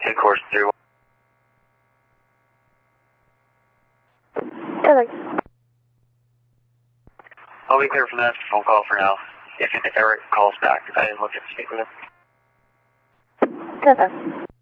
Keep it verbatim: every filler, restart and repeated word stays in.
Take course three. Perfect. I'll be clear from that phone call for now. If, if Eric calls back, I didn't look at speak with him. Perfect.